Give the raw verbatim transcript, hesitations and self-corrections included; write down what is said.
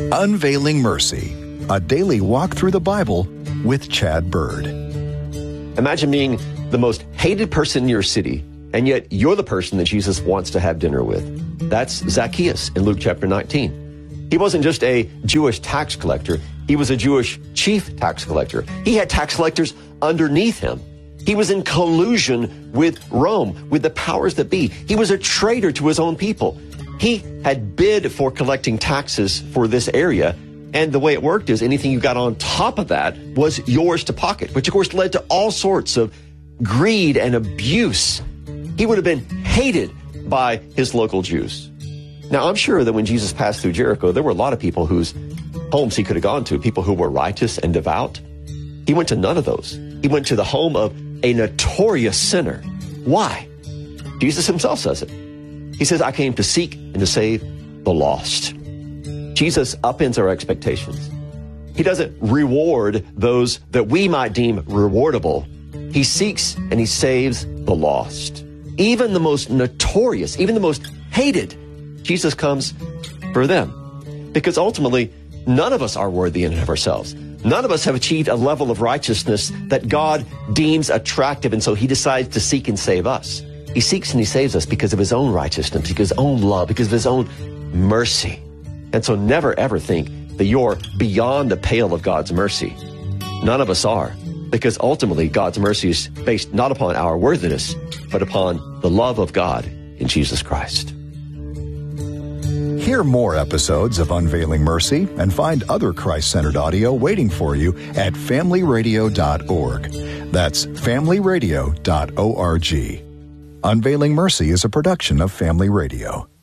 Unveiling Mercy, a daily walk through the Bible with Chad Bird. Imagine being the most hated person in your city, and yet you're the person that Jesus wants to have dinner with. That's Zacchaeus in Luke chapter nineteen. He wasn't just a Jewish tax collector. He was a Jewish chief tax collector. He had tax collectors underneath him. He was in collusion with Rome, with the powers that be. He was a traitor to his own people. He had bid for collecting taxes for this area, and the way it worked is anything you got on top of that was yours to pocket, which of course led to all sorts of greed and abuse. He would have been hated by his local Jews. Now, I'm sure that when Jesus passed through Jericho, there were a lot of people whose homes he could have gone to, people who were righteous and devout. He went to none of those. He went to the home of a notorious sinner. Why? Jesus himself says it. He says, I came to seek and to save the lost. Jesus upends our expectations. He doesn't reward those that we might deem rewardable. He seeks and he saves the lost. Even the most notorious, even the most hated, Jesus comes for them. Because ultimately, none of us are worthy in and of ourselves. None of us have achieved a level of righteousness that God deems attractive, and so he decides to seek and save us. He seeks and he saves us because of his own righteousness, because of his own love, because of his own mercy. And so never ever think that you're beyond the pale of God's mercy. None of us are, because ultimately God's mercy is based not upon our worthiness, but upon the love of God in Jesus Christ. Hear more episodes of Unveiling Mercy and find other Christ-centered audio waiting for you at family radio dot org. That's family radio dot org. Unveiling Mercy is a production of Family Radio.